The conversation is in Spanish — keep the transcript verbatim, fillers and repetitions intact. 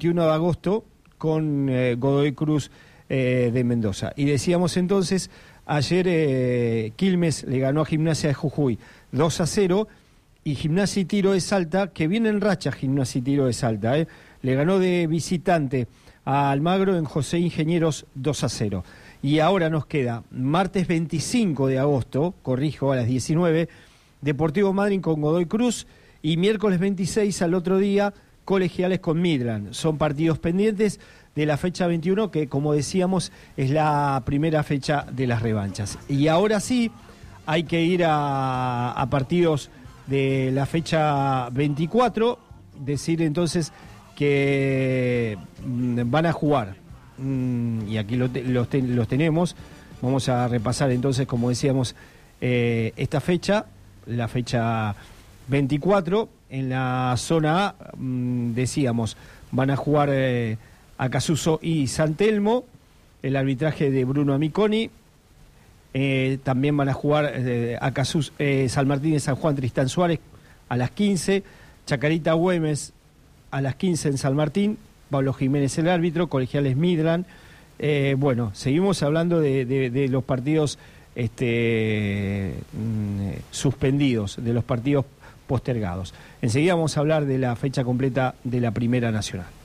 veintiuno de agosto con eh, Godoy Cruz eh, de Mendoza. Y decíamos entonces, ayer eh, Quilmes le ganó a Gimnasia de Jujuy dos a cero, y Gimnasia y Tiro de Salta, que viene en racha Gimnasia y Tiro de Salta, eh, le ganó de visitante a Almagro en José Ingenieros dos a cero. Y ahora nos queda martes veinticinco de agosto, corrijo, a las diecinueve, Deportivo Madryn con Godoy Cruz, y miércoles veintiséis al otro día, Colegiales con Midland. Son partidos pendientes de la fecha veintiuno, que como decíamos es la primera fecha de las revanchas. Y ahora sí, hay que ir a, a partidos de la fecha veinticuatro, decir entonces que mm, van a jugar, mm, y aquí lo te, los, te, los tenemos. Vamos a repasar entonces, como decíamos, eh, esta fecha, la fecha veinticuatro. En la zona A, mmm, decíamos, van a jugar eh, Acasuso y San Telmo, el arbitraje de Bruno Amiconi. Eh, también van a jugar eh, Acasuso, eh, San Martín de San Juan, Tristán Suárez a las quince, Chacarita Güemes a las quince en San Martín, Pablo Jiménez el árbitro, Colegiales Midland. Eh, bueno, seguimos hablando de, de, de los partidos este, mm, suspendidos, de los partidos postergados. Enseguida vamos a hablar de la fecha completa de la Primera Nacional.